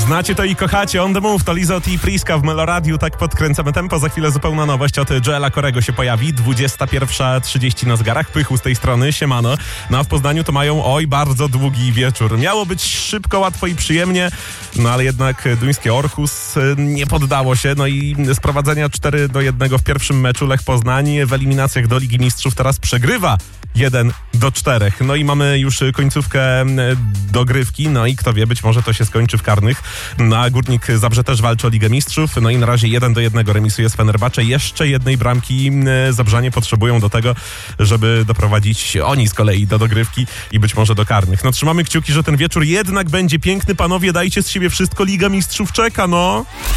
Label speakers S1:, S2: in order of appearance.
S1: Znacie to i kochacie. On the Move to Lizot i Priska w Meloradiu. Tak podkręcamy tempo. Za chwilę zupełna nowość od Joela Corego się pojawi. 21:30 na zegarach. Pychu z tej strony, siemano. No a w Poznaniu to mają bardzo długi wieczór. Miało być szybko, łatwo i przyjemnie, no ale jednak duńskie Orhus nie poddało się. No i z prowadzenia 4-1 w pierwszym meczu Lech Poznań w eliminacjach do Ligi Mistrzów teraz przegrywa 1-4. No i mamy już końcówkę dogrywki, no i kto wie, być może to się skończy w karnych. No a Górnik Zabrze też walczy o Ligę Mistrzów, no i na razie 1-1 remisuje z Fenerbahce. Jeszcze jednej bramki Zabrzanie potrzebują do tego, żeby doprowadzić oni z kolei do dogrywki i być może do karnych. No trzymamy kciuki, że ten wieczór jednak będzie piękny. Panowie, dajcie z siebie wszystko, Liga Mistrzów czeka, no!